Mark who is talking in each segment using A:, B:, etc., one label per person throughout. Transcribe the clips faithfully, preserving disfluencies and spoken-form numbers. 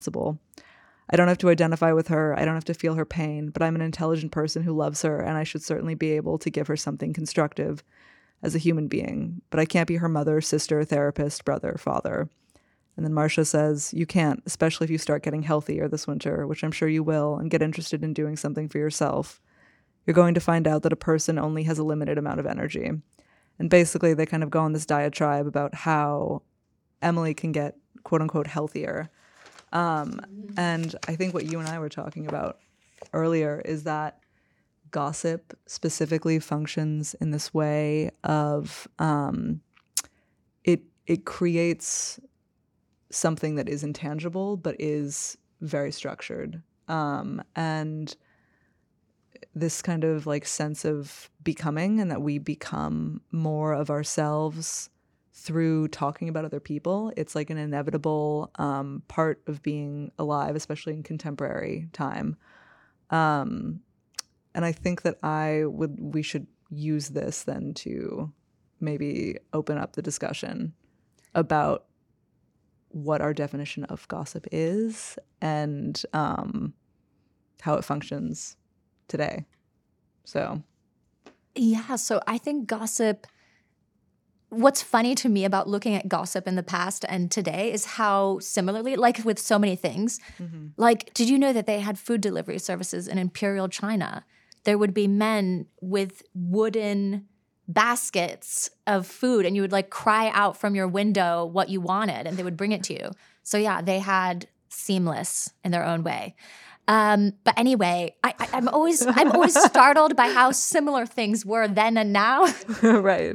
A: possible. I don't have to identify with her. I don't have to feel her pain, but I'm an intelligent person who loves her, and I should certainly be able to give her something constructive as a human being. But I can't be her mother, sister, therapist, brother, father. And then Marcia says, you can't, especially if you start getting healthier this winter, which I'm sure you will, and get interested in doing something for yourself. You're going to find out that a person only has a limited amount of energy. And basically, they kind of go on this diatribe about how Emily can get, quote unquote, healthier. Um, and I think what you and I were talking about earlier is that gossip specifically functions in this way of um, it it creates something that is intangible but is very structured. Um, and this kind of like sense of becoming, and that we become more of ourselves through talking about other people. It's like an inevitable um, part of being alive, especially in contemporary time. Um, and I think that I would, we should use this then to maybe open up the discussion about what our definition of gossip is and um, how it functions today. So.
B: Yeah, so I think gossip, what's funny to me about looking at gossip in the past and today is how similarly, like with so many things, mm-hmm. like, did you know that they had food delivery services in Imperial China? There would be men with wooden baskets of food, and you would like cry out from your window what you wanted, and they would bring it to you. So yeah, they had seamless in their own way. Um, but anyway, I, I, I'm always I'm always startled by how similar things were then and now.
A: Right.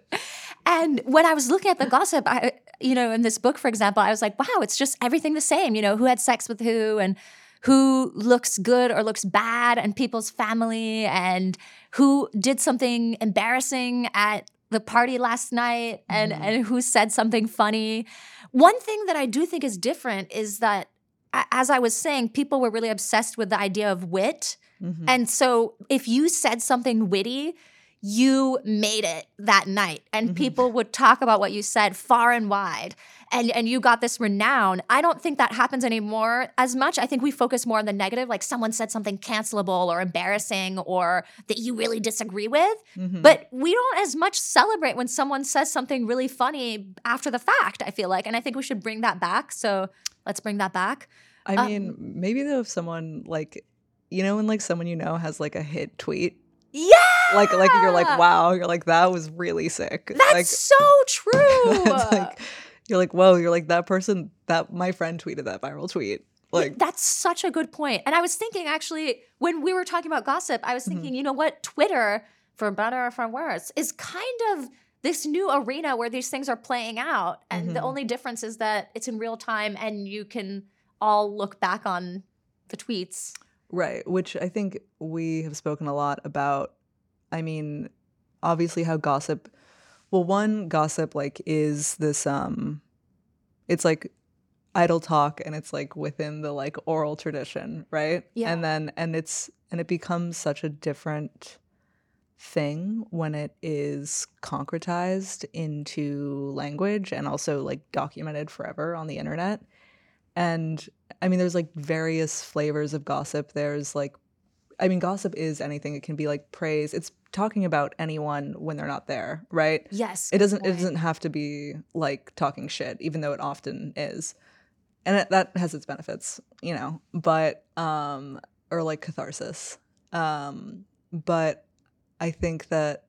B: And when I was looking at the gossip, I, you know, in this book, for example, I was like, wow, it's just everything the same. You know, who had sex with who, and who looks good or looks bad, and people's family, and who did something embarrassing at the party last night, and, mm-hmm. and who said something funny. One thing that I do think is different is that, as I was saying, people were really obsessed with the idea of wit. Mm-hmm. And so if you said something witty, you made it that night, and mm-hmm. people would talk about what you said far and wide, and and you got this renown. I don't think that happens anymore as much. I think we focus more on the negative, like someone said something cancelable or embarrassing or that you really disagree with, mm-hmm. but we don't as much celebrate when someone says something really funny after the fact, I feel like, and I think we should bring that back, so let's bring that back.
A: I
B: um,
A: mean, maybe though if someone like, you know, when like someone you know has like a hit tweet,
B: yeah!
A: Like, like you're like, wow, you're like, that was really sick.
B: That's
A: like,
B: so true.
A: That's like, you're like, whoa, you're like, that person, that my friend tweeted that viral tweet. Like,
B: that's such a good point. And I was thinking, actually, when we were talking about gossip, I was thinking, mm-hmm. you know what, Twitter, for better or for worse, is kind of this new arena where these things are playing out. And mm-hmm. the only difference is that it's in real time and you can all look back on the tweets.
A: Right, which I think we have spoken a lot about. I mean, obviously how gossip, well, one, gossip like is this, um, it's like idle talk, and it's like within the like oral tradition, right?
B: Yeah.
A: And then, and it's, and it becomes such a different thing when it is concretized into language and also like documented forever on the internet. And I mean, there's like various flavors of gossip. There's like, I mean, gossip is anything. It can be like praise. It's talking about anyone when they're not there, right?
B: Yes.
A: It doesn't. It doesn't have to be like talking shit, even though it often is, and it, that has its benefits, you know. But um, or like catharsis. Um, but I think that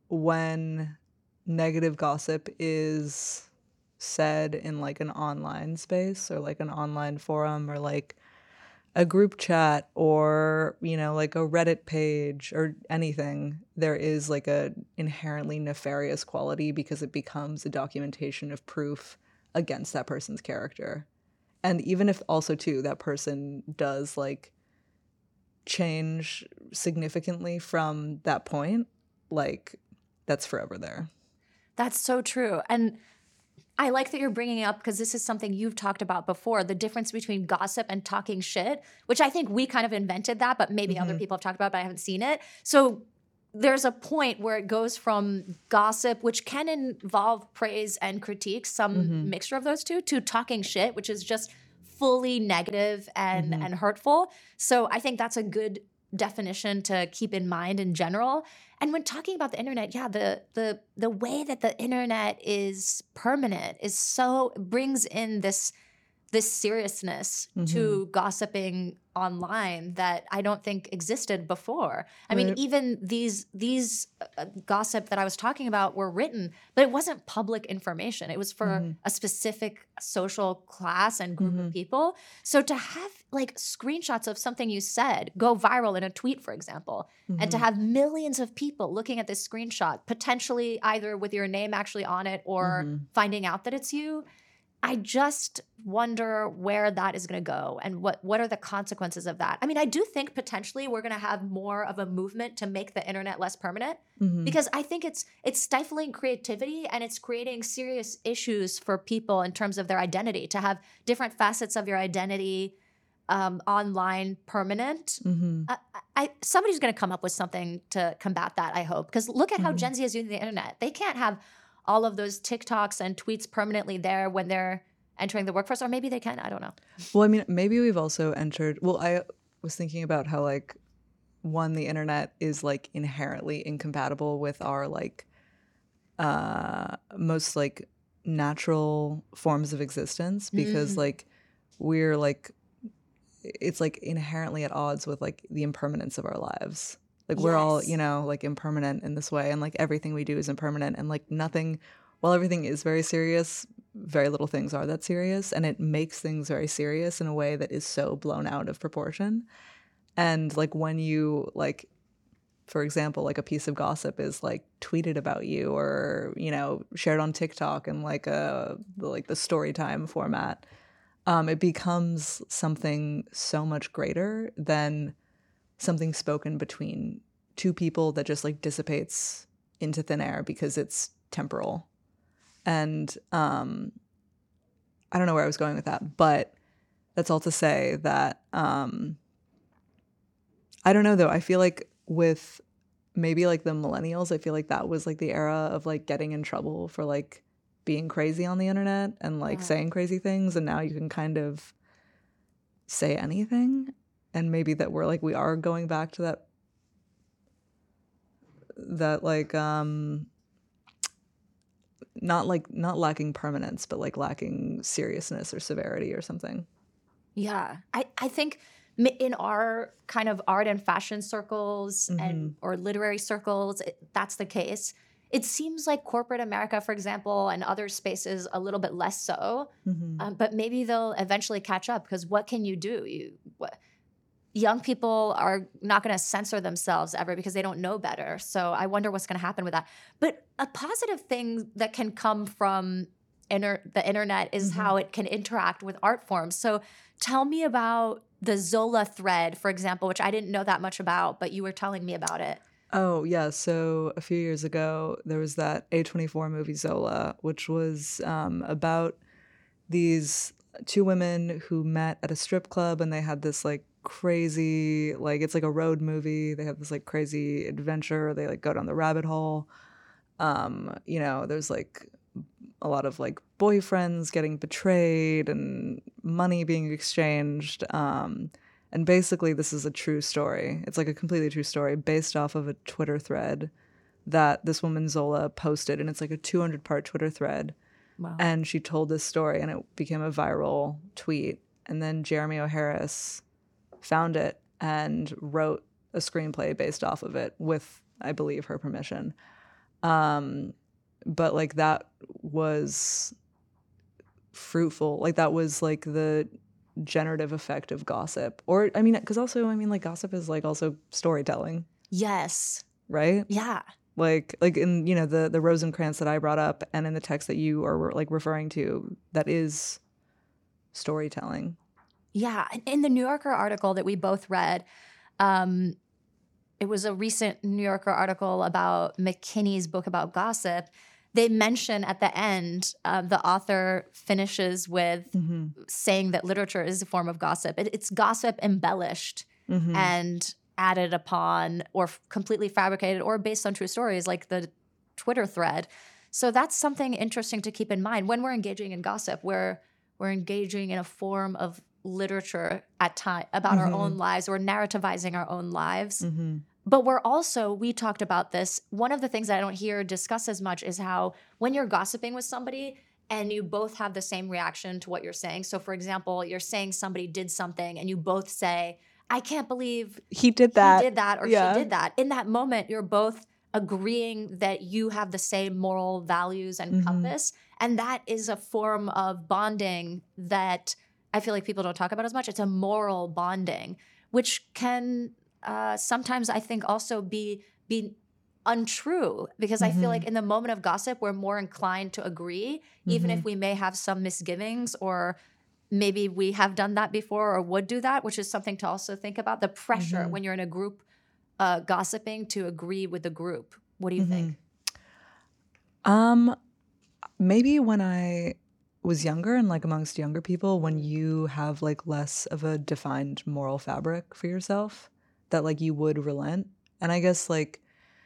A: when negative gossip is said in like an online space or like an online forum or like a group chat or, you know, like a Reddit page or anything, there is like a inherently nefarious quality because it becomes a documentation of proof against that person's character. And even if also too that person does like change significantly from that point, like that's forever there.
B: That's so true. And I like that you're bringing it up because this is something you've talked about before, the difference between gossip and talking shit, which I think we kind of invented that, but maybe mm-hmm. other people have talked about it, but I haven't seen it. So there's a point where it goes from gossip, which can involve praise and critique, some mm-hmm. mixture of those two, to talking shit, which is just fully negative and
A: Mhm.
B: and hurtful. So I think that's a good definition to keep in mind in general. And when talking about the internet, yeah, the the the way that the internet is permanent is so brings in this this seriousness
A: Mhm.
B: to gossiping online that I don't think existed before. I mean,
A: Right.
B: even these these uh, gossip that I was talking about were written, but it wasn't public information. It was for
A: Mhm.
B: a specific social class and group of
A: Mhm.
B: people. So to have like screenshots of something you said go viral in a tweet, for example, and to
A: Mhm.
B: have millions of people looking at this screenshot, potentially either with your name actually on it or
A: Mhm.
B: finding out that it's you, I just wonder where that is going to go and what what are the consequences of that. I mean, I do think potentially we're going to have more of a movement to make the internet less permanent
A: Mhm.
B: because I think it's it's stifling creativity and it's creating serious issues for people in terms of their identity to have different facets of your identity um, online permanent.
A: Mhm.
B: I, I somebody's going to come up with something to combat that. I hope because look at how
A: Mhm.
B: Gen Z is using the internet. They can't have all of those TikToks and tweets permanently there when they're entering the workforce, or maybe they can. I don't know.
A: Well, I mean, maybe we've also entered. Well, I was thinking about how like one, the internet is like inherently incompatible with our like uh most like natural forms of existence because
B: Mm,
A: like we're like it's like inherently at odds with like the impermanence of our lives. Like we're all, you
B: yes.
A: know, like impermanent in this way and like everything we do is impermanent and like nothing while everything is very serious, very little things are that serious and it makes things very serious in a way that is so blown out of proportion. And like when you like for example, like a piece of gossip is like tweeted about you or, you know, shared on TikTok in like a like the story time format, um, it becomes something so much greater than something spoken between two people that just like dissipates into thin air because it's temporal. And um, I don't know where I was going with that, but that's all to say that um, I don't know though. I feel like with maybe like the millennials, I feel like that was like the era of like getting in trouble for like being crazy on the internet and like
B: Yeah.
A: saying crazy things. And now you can kind of say anything. And maybe that we're like, we are going back to that, that like, um, not like, not lacking permanence, but like lacking seriousness or severity or something.
B: Yeah. I, I think m- in our kind of art and fashion circles
A: Mm-hmm.
B: and or literary circles, it, that's the case. It seems like corporate America, for example, and other spaces a little bit less so.
A: Mm-hmm.
B: Um, but maybe they'll eventually catch up because what can you do? You what, young people are not going to censor themselves ever because they don't know better. So I wonder what's going to happen with that. But a positive thing that can come from inter- the internet is
A: Mm-hmm.
B: how it can interact with art forms. So tell me about the Zola thread, for example, which I didn't know that much about, but you were telling me about it.
A: Oh, yeah. So a few years ago, there was that A twenty-four movie Zola, which was um, about these two women who met at a strip club and they had this like crazy, like it's like a road movie. They have this like crazy adventure. They like go down the rabbit hole. Um, you know, there's like a lot of like boyfriends getting betrayed and money being exchanged. Um, and basically, this is a true story. It's like a completely true story based off of a Twitter thread that this woman Zola posted. And it's like a two hundred part Twitter thread.
B: Wow.
A: And she told this story and it became a viral tweet. And then Jeremy O. Harris found it and wrote a screenplay based off of it with, I believe, her permission. Um, but like that was fruitful. Like that was like the generative effect of gossip. Or, I mean, because also, I mean, like gossip is like also storytelling,
B: Yes.
A: right?
B: Yeah.
A: Like, like in, you know, the, the Rosencrantz that I brought up and in the text that you are like referring to, that is storytelling.
B: Yeah. And in the New Yorker article that we both read, um, it was a recent New Yorker article about McKinney's book about gossip. They mention at the end, uh, the author finishes with
A: Mm-hmm.
B: saying that literature is a form of gossip. It, it's gossip embellished
A: Mm-hmm.
B: and added upon or f- completely fabricated or based on true stories like the Twitter thread. So that's something interesting to keep in mind when we're engaging in gossip. We're, we're engaging in a form of literature at time about mm-hmm. our own lives, or narrativizing our own lives.
A: Mm-hmm.
B: But we're also, we talked about this, one of the things that I don't hear discussed as much is how when you're gossiping with somebody and you both have the same reaction to what you're saying. So for example, you're saying somebody did something and you both say, I can't believe
A: he did that.
B: He did that or
A: yeah.
B: she did that. In that moment, you're both agreeing that you have the same moral values and mm-hmm. compass. And that is a form of bonding that I feel like people don't talk about as much. It's a moral bonding, which can uh, sometimes I think also be be untrue, because mm-hmm. I feel like in the moment of gossip, we're more inclined to agree, mm-hmm. even if we may have some misgivings, or maybe we have done that before or would do that, which is something to also think about. The pressure mm-hmm. when you're in a group uh, gossiping to agree with the group. What do you mm-hmm. think?
A: Um, maybe when I was younger and like amongst younger people, when you have like less of a defined moral fabric for yourself, that like you would relent. And I guess like,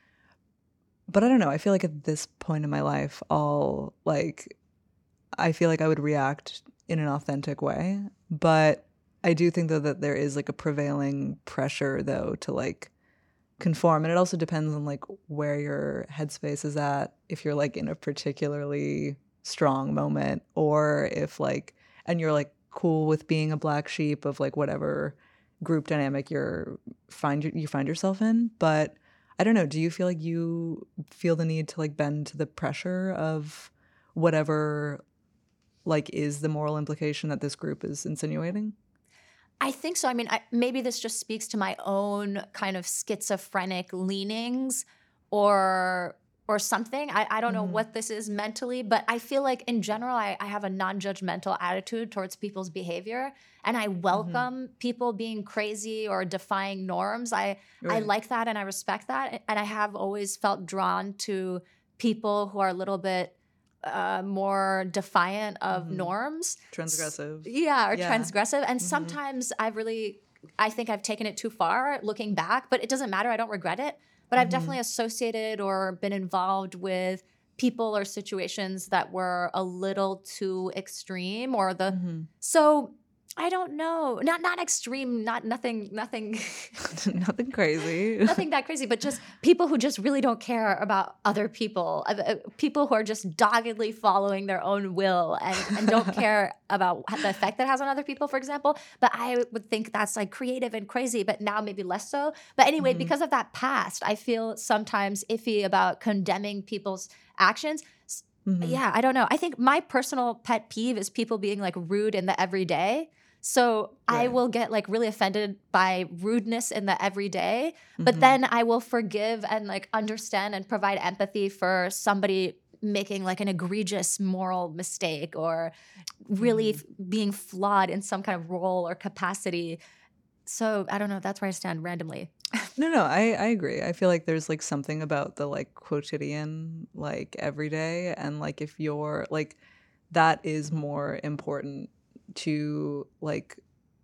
A: but I don't know, I feel like at this point in my life, I'll like, I feel like I would react in an authentic way. But I do think though that there is like a prevailing pressure though to like conform. And it also depends on like where your headspace is at, if you're like in a particularly strong moment, or if like, and you're like cool with being a black sheep of like whatever group dynamic you're find you find yourself in. But I don't know, do you feel like you feel the need to like bend to the pressure of whatever like is the moral implication that this group is insinuating?
B: I think so. I mean, I, maybe this just speaks to my own kind of schizophrenic leanings or or something. I, I don't mm-hmm. know what this is mentally, but I feel like in general, I, I have a non-judgmental attitude towards people's behavior, and I welcome mm-hmm. people being crazy or defying norms. I, right. I like that and I respect that. And I have always felt drawn to people who are a little bit Uh, more defiant of mm-hmm. norms.
A: Transgressive.
B: Yeah, or
A: yeah.
B: transgressive. And
A: mm-hmm.
B: sometimes I've really, I think I've taken it too far looking back, but it doesn't matter. I don't regret it. But mm-hmm. I've definitely associated or been involved with people or situations that were a little too extreme, or the, mm-hmm. so I don't know. Not not extreme, not nothing, nothing.
A: Nothing crazy.
B: Nothing that crazy, but just people who just really don't care about other people. Uh, people who are just doggedly following their own will and, and don't care about the effect that has on other people, for example. But I would think that's like creative and crazy, but now maybe less so. But anyway, mm-hmm. because of that past, I feel sometimes iffy about condemning people's actions. Mm-hmm. Yeah, I don't know. I think my personal pet peeve is people being like rude in the everyday. So right. I will get like really offended by rudeness in the everyday, but mm-hmm. then I will forgive and like understand and provide empathy for somebody making like an egregious moral mistake, or really mm-hmm. f- being flawed in some kind of role or capacity. So I don't know. That's where I stand randomly.
A: No, no, I, I agree. I feel like there's like something about the like quotidian, like everyday, and like if you're like, that is more important to like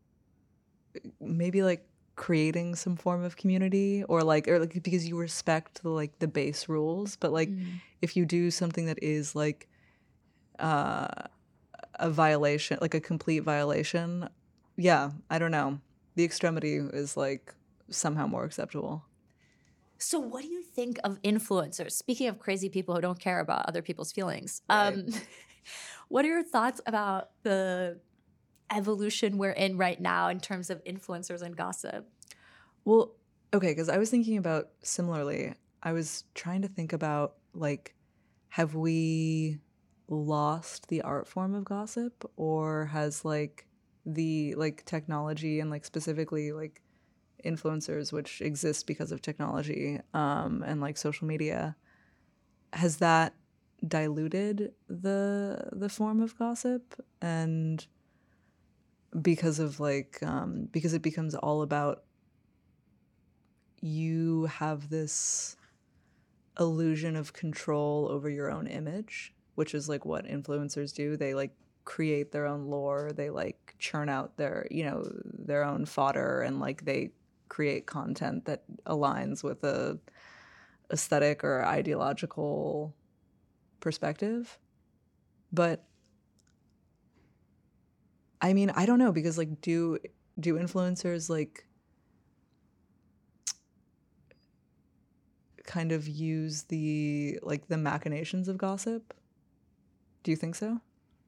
A: maybe like creating some form of community, or like or like because you respect the like the base rules. But like mm. if you do something that is like uh a violation, like a complete violation, yeah, I don't know, the extremity is like somehow more acceptable.
B: So what do you think of influencers? Speaking of crazy people who don't care about other people's feelings,
A: right.
B: um what are your thoughts about the evolution we're in right now in terms of influencers and gossip?
A: Well, okay, because I was thinking about similarly. I was trying to think about like, have we lost the art form of gossip, or has like the like technology and like specifically like influencers, which exist because of technology um, and like social media, has that diluted the the form of gossip? And because of like um because it becomes all about, you have this illusion of control over your own image, which is like what influencers do. They like create their own lore, they like churn out their, you know, their own fodder, and like they create content that aligns with a aesthetic or ideological perspective. But I mean, I don't know, because like do do influencers like kind of use the like the machinations of gossip? Do you think so?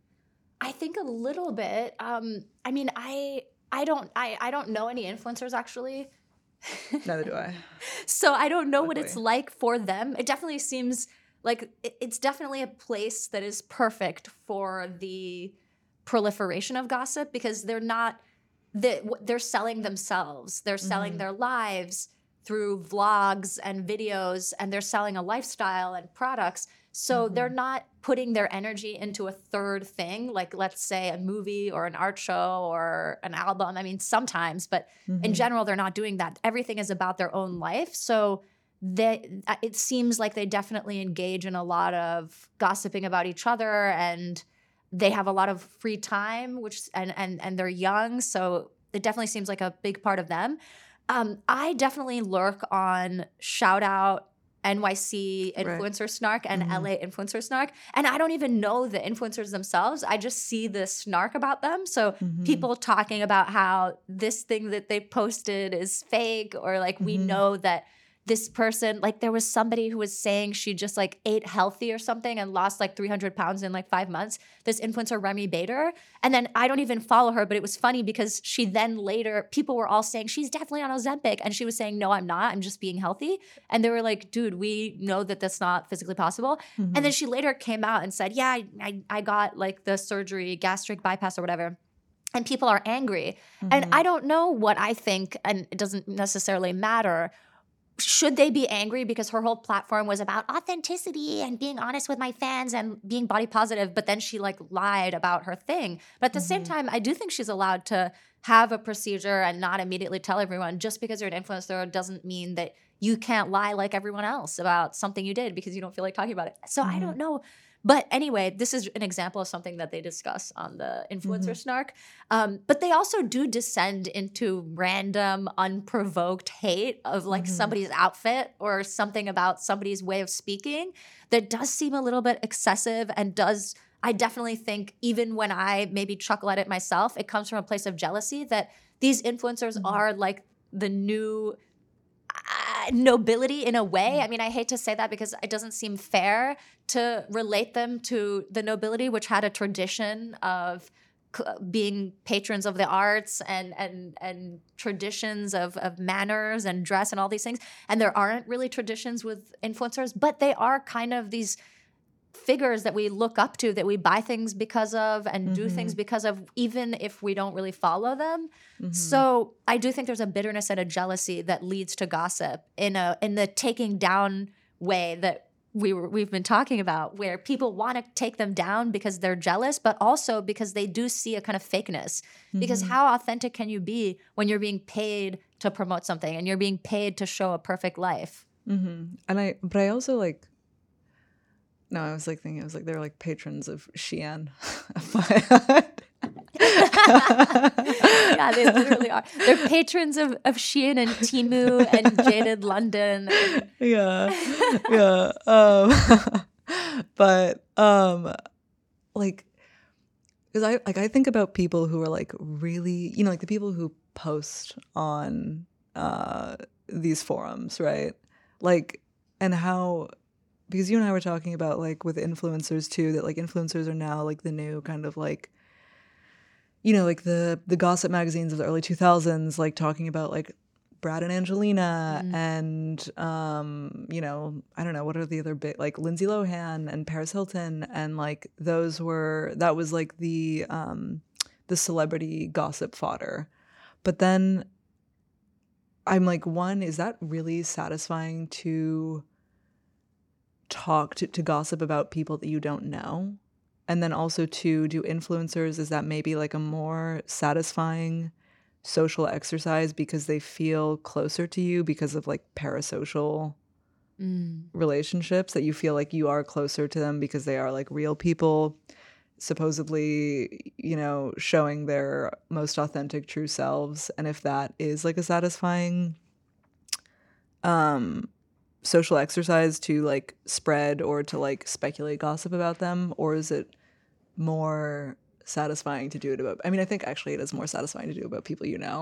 B: I think a little bit. Um, I mean, I I don't I, I don't know any influencers actually.
A: Neither do I.
B: So I don't know what
A: Luckily.
B: it's like for them. It definitely seems like it- it's definitely a place that is perfect for the proliferation of gossip because they're not they- they're selling themselves. They're selling
A: Mhm.
B: their lives through vlogs and videos, and they're selling a lifestyle and products. So they're
A: Mhm.
B: not putting their energy into a third thing, like let's say a movie or an art show or an album. I mean, sometimes, but in
A: Mhm.
B: general, they're not doing that. Everything is about their own life. So they, uh, it seems like they definitely engage in a lot of gossiping about each other, and they have a lot of free time, which and and and they're young, so it definitely seems like a big part of them. Um, I definitely lurk on shout out N Y C
A: Right.
B: influencer snark and
A: Mhm.
B: L A influencer snark. And I don't even know the influencers themselves. I just see the snark about them. So
A: Mhm.
B: people talking about how this thing that they posted is fake, or like we
A: Mhm.
B: know that this person, like there was somebody who was saying she just like ate healthy or something and lost like three hundred pounds in like five months. This influencer, Remy Bader. And then I don't even follow her, but it was funny because she then later, people were all saying she's definitely on Ozempic. And she was saying, no, I'm not. I'm just being healthy. And they were like, dude, we know that that's not physically possible.
A: Mhm.
B: And then she later came out and said, yeah, I, I, I got like the surgery, gastric bypass or whatever. And people are angry. And
A: Mhm.
B: I don't know what I think, and it doesn't necessarily matter. Should they be angry because her whole platform was about authenticity and being honest with my fans and being body positive, but then she like lied about her thing? But at the same
A: Mhm.
B: time, I do think she's allowed to have a procedure and not immediately tell everyone. Just because you're an influencer doesn't mean that you can't lie like everyone else about something you did because you don't feel like talking about it. So I
A: Mhm.
B: don't know. But anyway, this is an example of something that they discuss on the influencer
A: Mhm.
B: snark. Um, but they also do descend into random, unprovoked hate of like
A: Mhm.
B: somebody's outfit or something about somebody's way of speaking that does seem a little bit excessive and does. I definitely think even when I maybe chuckle at it myself, it comes from a place of jealousy that these influencers
A: Mhm.
B: are like the new uh, nobility in a way. I mean, I hate to say that because it doesn't seem fair to relate them to the nobility, which had a tradition of c- being patrons of the arts and and and traditions of of manners and dress and all these things. And there aren't really traditions with influencers, but they are kind of these figures that we look up to, that we buy things because of and do things
A: Mhm.
B: because of, even if we don't really follow them.
A: Mhm.
B: So I do think there's a bitterness and a jealousy that leads to gossip in a in the taking down way that we were we've been talking about, where people want to take them down because they're jealous, but also because they do see a kind of fakeness. Because
A: Mhm.
B: how authentic can you be when you're being paid to promote something and you're being paid to show a perfect life?
A: Mhm. And I, but I also like, no, I was like thinking, I was like, they're like patrons of Shein.
B: Yeah, they literally are. They're patrons of, of Shein and Temu and Jaded London. And
A: Yeah, yeah. Um, but um, like, because I like I think about people who are like really, you know, like the people who post on uh these forums, right? Like, and how, because you and I were talking about like with influencers too, that like influencers are now like the new kind of like, you know, like the the gossip magazines of the early two thousands, like talking about like Brad and Angelina
B: Mm.
A: and um, you know, I don't know, what are the other big, like Lindsay Lohan and Paris Hilton, and like those were, that was like the um the celebrity gossip fodder. But then I'm like, one, is that really satisfying to talk to, to gossip about people that you don't know? And then also to do influencers, is that maybe like a more satisfying social exercise because they feel closer to you because of like parasocial
B: Mm.
A: relationships, that you feel like you are closer to them because they are like real people supposedly, you know, showing their most authentic true selves. And if that is like a satisfying um social exercise to like spread or to like speculate gossip about them, or is it more satisfying to do it about. I mean, I think actually it is more satisfying to do about people you know.